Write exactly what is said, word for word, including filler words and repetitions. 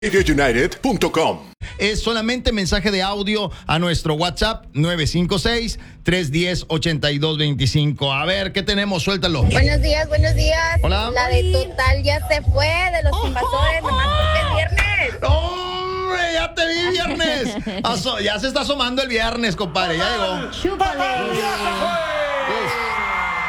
radio united punto com. Es solamente mensaje de audio a nuestro WhatsApp nueve cinco seis, tres uno cero, ocho dos dos cinco. A ver, ¿qué tenemos? Suéltalo. Buenos días, buenos días. Hola. La de Total ya se fue de los invasores, nomás porque es viernes. ¡Hombre! Ya te vi viernes. Aso- ya se está asomando el viernes, compadre. Ya llegó. Chúpale. Uf.